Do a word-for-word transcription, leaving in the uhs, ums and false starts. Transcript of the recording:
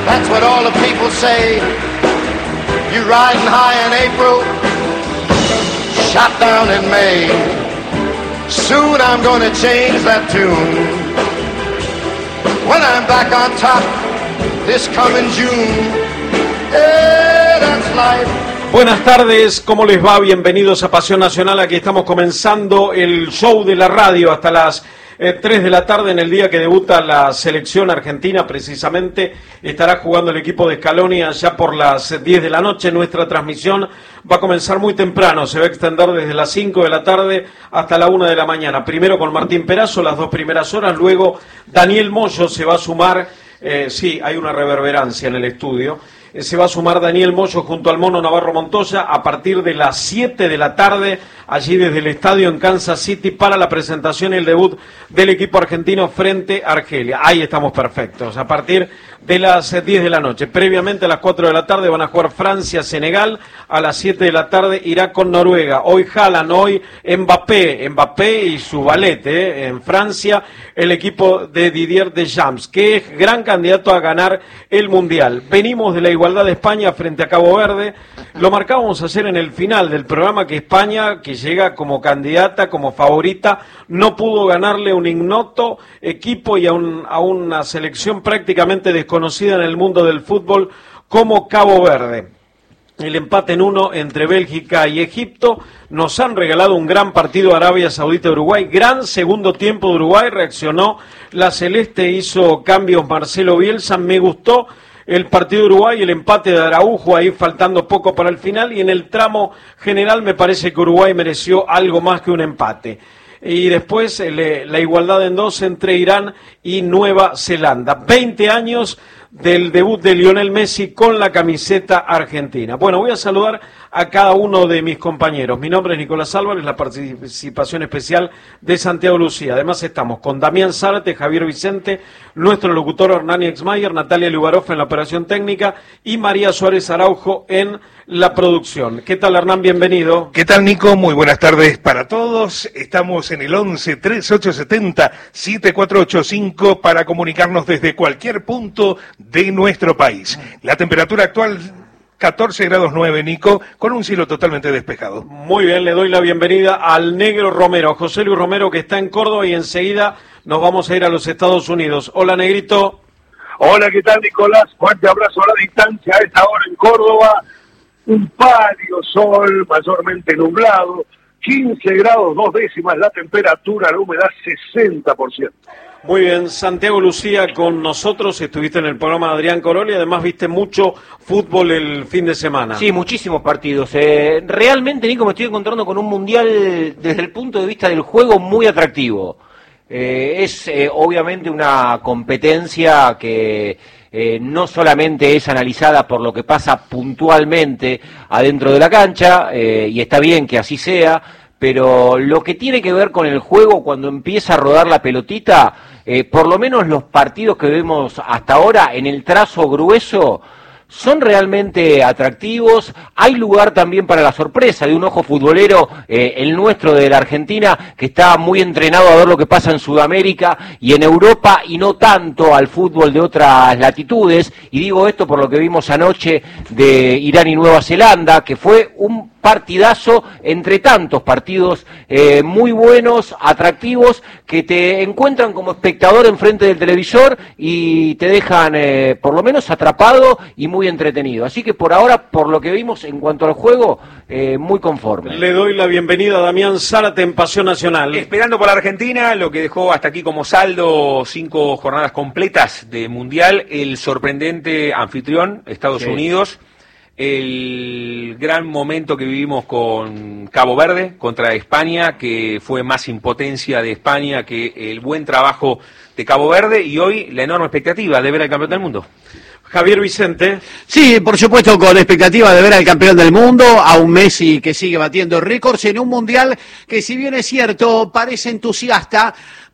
That's what all the people say. You riding high in April, shot down in May. Soon I'm gonna change that tune. When I'm back on top this coming June. Hey, that's life. Buenas tardes, ¿cómo les va? Bienvenidos a Pasión Nacional. Aquí estamos comenzando el show de la radio hasta las eh, tres de la tarde en el día que debuta la selección argentina. Precisamente estará jugando el equipo de Scaloni ya por las diez de la noche. Nuestra transmisión va a comenzar muy temprano, se va a extender desde las cinco de la tarde hasta la una de la mañana. Primero con Martín Perazo, las dos primeras horas, luego Daniel Moyo se va a sumar, eh, sí, hay una reverberancia en el estudio. Se va a sumar Daniel Moyo junto al Mono Navarro Montoya a partir de las siete de la tarde, allí desde el estadio en Kansas City, para la presentación y el debut del equipo argentino frente a Argelia. Ahí estamos perfectos, a partir de las diez de la noche. Previamente a las cuatro de la tarde van a jugar Francia-Senegal, a las siete de la tarde Irak con Noruega. Hoy Haaland, hoy Mbappé, Mbappé y su ballet, ¿eh? En Francia, el equipo de Didier Deschamps, que es gran candidato a ganar el Mundial. Venimos de la igualdad de España frente a Cabo Verde. Lo marcábamos ayer en el final del programa, que España, que llega como candidata, como favorita, no pudo ganarle a un ignoto equipo y a, un, a una selección prácticamente desconocida en el mundo del fútbol como Cabo Verde. El empate en uno entre Bélgica y Egipto. Nos han regalado un gran partido Arabia Saudita-Uruguay. Gran segundo tiempo de Uruguay, reaccionó la Celeste, hizo cambios Marcelo Bielsa. Me gustó el partido de Uruguay, el empate de Araujo, ahí faltando poco para el final, y en el tramo general me parece que Uruguay mereció algo más que un empate. Y después el, la igualdad en dos entre Irán y Nueva Zelanda. veinte años del debut de Lionel Messi con la camiseta argentina. Bueno, voy a saludar a cada uno de mis compañeros. Mi nombre es Nicolás Álvarez, la participación especial de Santiago Lucía. Además estamos con Damián Zárate, Javier Vicente, nuestro locutor Hernán Exmayer, Natalia Lubarov en la operación técnica y María Suárez Araujo en la producción. ¿Qué tal, Hernán? Bienvenido. ¿Qué tal, Nico? Muy buenas tardes para todos. Estamos en el once, trece, ochocientos setenta, setenta y cuatro ochenta y cinco para comunicarnos desde cualquier punto de nuestro país. La temperatura actual catorce grados nueve, Nico, con un cielo totalmente despejado. Muy bien, le doy la bienvenida al Negro Romero, José Luis Romero, que está en Córdoba, y enseguida nos vamos a ir a los Estados Unidos. Hola, Negrito. Hola, ¿qué tal, Nicolás? Fuerte abrazo a la distancia a esta hora en Córdoba. Un pálido sol, mayormente nublado, quince grados, dos décimas la temperatura, la humedad sesenta por ciento. Muy bien, Santiago Lucía con nosotros, estuviste en el programa de Adrián Coroli, además viste mucho fútbol el fin de semana. Sí, muchísimos partidos. Eh, realmente, Nico, me estoy encontrando con un mundial desde el punto de vista del juego muy atractivo. Eh, es eh, obviamente una competencia que eh, no solamente es analizada por lo que pasa puntualmente adentro de la cancha, eh, y está bien que así sea, pero lo que tiene que ver con el juego cuando empieza a rodar la pelotita, eh, por lo menos los partidos que vemos hasta ahora en el trazo grueso, son realmente atractivos. Hay lugar también para la sorpresa de un ojo futbolero, eh, el nuestro de la Argentina, que está muy entrenado a ver lo que pasa en Sudamérica y en Europa, y no tanto al fútbol de otras latitudes. Y digo esto por lo que vimos anoche de Irán y Nueva Zelanda, que fue un partidazo entre tantos partidos eh, muy buenos, atractivos, que te encuentran como espectador enfrente del televisor y te dejan eh, por lo menos atrapado y muy entretenido. Así que por ahora, por lo que vimos en cuanto al juego, eh, muy conforme. Le doy la bienvenida a Damián Zárate en Pasión Nacional. Esperando por la Argentina, lo que dejó hasta aquí como saldo cinco jornadas completas de Mundial, el sorprendente anfitrión, Estados sí. Unidos. El gran momento que vivimos con Cabo Verde contra España, que fue más impotencia de España que el buen trabajo de Cabo Verde, y hoy la enorme expectativa de ver al campeón del mundo. Javier Vicente. Sí, por supuesto, con expectativa de ver al campeón del mundo, a un Messi que sigue batiendo récords en un mundial que, si bien es cierto, parece entusiasta,